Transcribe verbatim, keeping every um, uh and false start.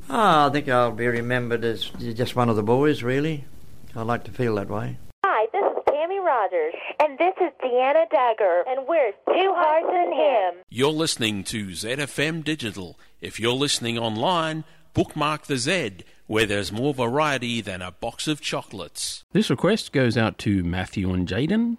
Oh, I think I'll be remembered as just one of the boys, really. I like to feel that way. Hi, this is Tammy Rogers. And this is Deanna Dagger. And we're Two Hearts in Him. You're listening to Z F M Digital. If you're listening online, bookmark the Z, where there's more variety than a box of chocolates. This request goes out to Matthew and Jaden.